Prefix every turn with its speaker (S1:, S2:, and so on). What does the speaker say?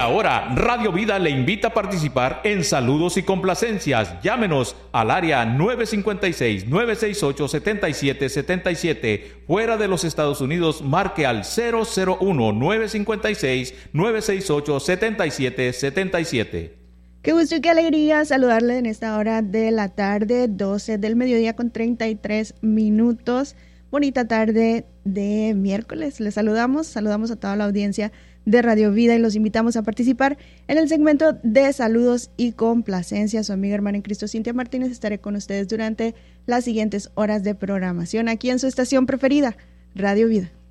S1: ahora, Radio Vida le invita a participar en saludos y complacencias. Llámenos al área 956-968-7777. Fuera de los Estados Unidos, marque al 001-956-968-7777.
S2: Qué gusto y qué alegría saludarle en esta hora de la tarde, 12 del mediodía con 33 minutos. Bonita tarde de miércoles. Les saludamos a toda la audiencia de Radio Vida y los invitamos a participar en el segmento de saludos y complacencias. Su amiga hermana en Cristo, Cintia Martínez, estaré con ustedes durante las siguientes horas de programación aquí en su estación preferida, Radio Vida.